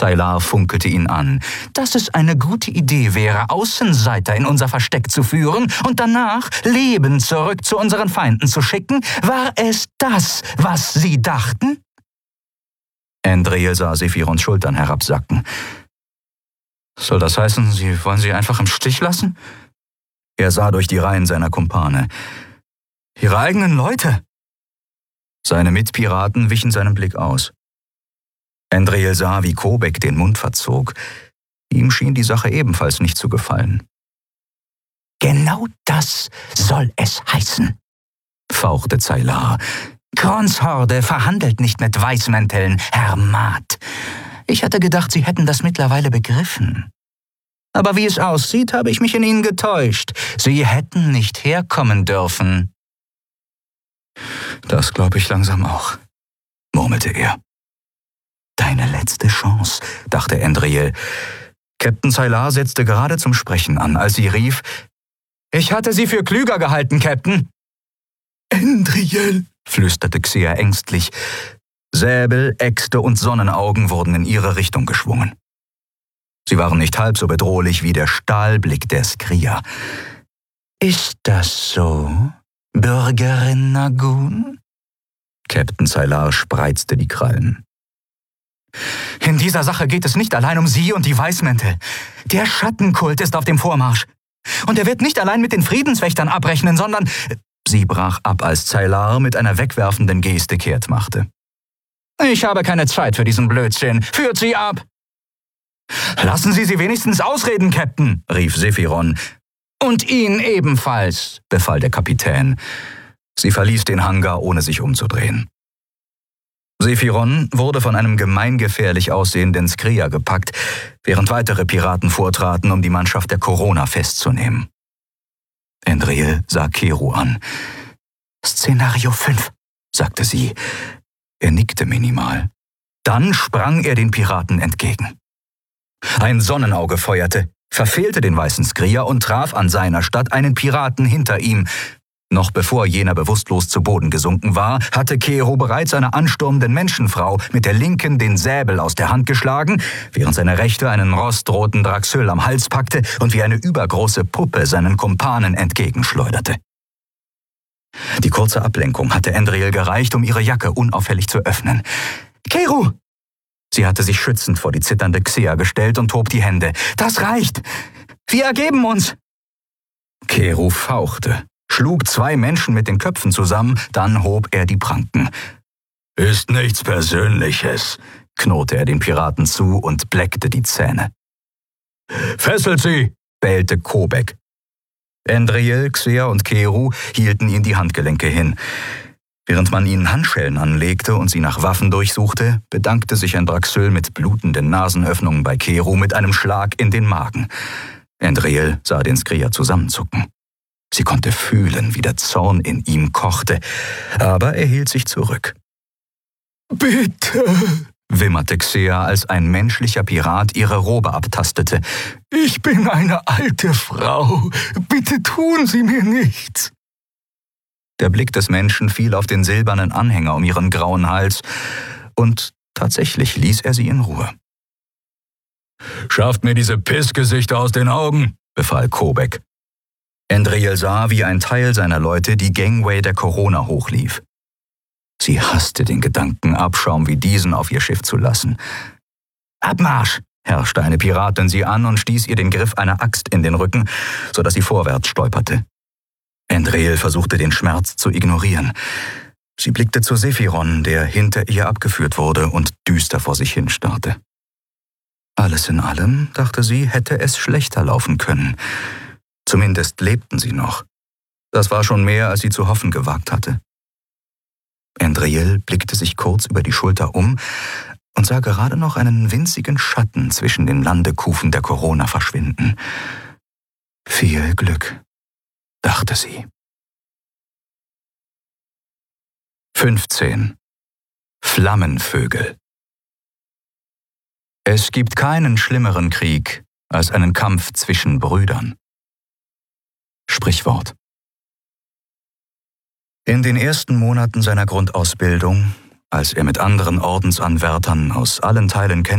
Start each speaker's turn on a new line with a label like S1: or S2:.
S1: Zaylar funkelte ihn an. Dass es eine gute Idee wäre, Außenseiter in unser Versteck zu führen und danach lebend zurück zu unseren Feinden zu schicken, war es das, was sie dachten? Andriel sah Sephirons Schultern herabsacken. Soll das heißen, Sie wollen sie einfach im Stich lassen? Er sah durch die Reihen seiner Kumpane. Ihre eigenen Leute? Seine Mitpiraten wichen seinem Blick aus. Andriel sah, wie Kobek den Mund verzog. Ihm schien die Sache ebenfalls nicht zu gefallen. Genau das soll es heißen, fauchte Zaylar. Khorns Horde verhandelt nicht mit Weißmänteln, Herr Maat. Ich hatte gedacht, Sie hätten das mittlerweile begriffen. Aber wie es aussieht, habe ich mich in Ihnen getäuscht. Sie hätten nicht herkommen dürfen. Das glaube ich langsam auch, murmelte er. Deine letzte Chance, dachte Andriel. Captain Zaylar setzte gerade zum Sprechen an, als sie rief, »Ich hatte Sie für klüger gehalten, Captain!« »Andriel«, flüsterte Xea ängstlich. Säbel, Äxte und Sonnenaugen wurden in ihre Richtung geschwungen. Sie waren nicht halb so bedrohlich wie der Stahlblick der Skria. »Ist das so, Bürgerin Nagun?« Captain Zaylar spreizte die Krallen. »In dieser Sache geht es nicht allein um Sie und die Weißmäntel. Der Schattenkult ist auf dem Vormarsch. Und er wird nicht allein mit den Friedenswächtern abrechnen, sondern...« Sie brach ab, als Zaylar mit einer wegwerfenden Geste kehrt machte. »Ich habe keine Zeit für diesen Blödsinn. Führt sie ab!« »Lassen Sie sie wenigstens ausreden, Captain«, rief Sephiron. »Und ihn ebenfalls«, befahl der Kapitän. Sie verließ den Hangar, ohne sich umzudrehen. Sephiron wurde von einem gemeingefährlich aussehenden Skria gepackt, während weitere Piraten vortraten, um die Mannschaft der Corona festzunehmen. Andriel sah Kero an. »Szenario 5«, sagte sie. Er nickte minimal. Dann sprang er den Piraten entgegen. Ein Sonnenauge feuerte, verfehlte den weißen Skria und traf an seiner Stadt einen Piraten hinter ihm. Noch bevor jener bewusstlos zu Boden gesunken war, hatte Kero bereits einer ansturmenden Menschenfrau mit der linken den Säbel aus der Hand geschlagen, während seine rechte einen rostroten Draxyl am Hals packte und wie eine übergroße Puppe seinen Kumpanen entgegenschleuderte. Die kurze Ablenkung hatte Andriel gereicht, um ihre Jacke unauffällig zu öffnen. »Kero!« Sie hatte sich schützend vor die zitternde Xea gestellt und hob die Hände. »Das reicht! Wir ergeben uns!« Kero fauchte, schlug 2 Menschen mit den Köpfen zusammen, dann hob er die Pranken. »Ist nichts Persönliches«, knurrte er den Piraten zu und bleckte die Zähne. »Fesselt sie«, bellte Kobek. Andriel, Xea und Kero hielten ihm die Handgelenke hin. Während man ihnen Handschellen anlegte und sie nach Waffen durchsuchte, bedankte sich ein Draxyl mit blutenden Nasenöffnungen bei Kero mit einem Schlag in den Magen. Andriel sah den Skria zusammenzucken. Sie konnte fühlen, wie der Zorn in ihm kochte, aber er hielt sich zurück. »Bitte«, wimmerte Xea, als ein menschlicher Pirat ihre Robe abtastete. »Ich bin eine alte Frau. Bitte tun Sie mir nichts.« Der Blick des Menschen fiel auf den silbernen Anhänger um ihren grauen Hals, und tatsächlich ließ er sie in Ruhe. »Schafft mir diese Pissgesichter aus den Augen«, befahl Kobek. Andriel sah, wie ein Teil seiner Leute die Gangway der Corona hochlief. Sie hasste den Gedanken, Abschaum wie diesen auf ihr Schiff zu lassen. »Abmarsch«, herrschte eine Piratin sie an und stieß ihr den Griff einer Axt in den Rücken, sodass sie vorwärts stolperte. Andriel versuchte den Schmerz zu ignorieren. Sie blickte zu Sephiron, der hinter ihr abgeführt wurde und düster vor sich hin starrte. Alles in allem, dachte sie, hätte es schlechter laufen können. Zumindest lebten sie noch. Das war schon mehr, als sie zu hoffen gewagt hatte. Andriel blickte sich kurz über die Schulter um und sah gerade noch einen winzigen Schatten zwischen den Landekufen der Corona verschwinden. Viel Glück, dachte sie. 15. Flammenvögel. Es gibt keinen schlimmeren Krieg als einen Kampf zwischen Brüdern. Sprichwort. In den ersten Monaten seiner Grundausbildung, als er mit anderen Ordensanwärtern aus allen Teilen